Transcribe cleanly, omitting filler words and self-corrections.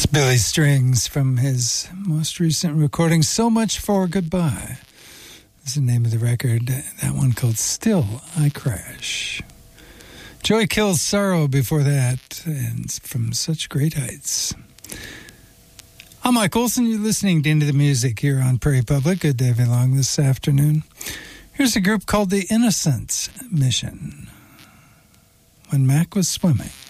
Billy Strings from his most recent recording, So Much for Goodbye. That's the name of the record. That one called Still I Crash. Joy Kills Sorrow before that, and from Such Great Heights. I'm Mike Olson. You're listening to Into the Music here on Prairie Public. Good to have you along this afternoon. Here's a group called the Innocence Mission. When Mac Was Swimming.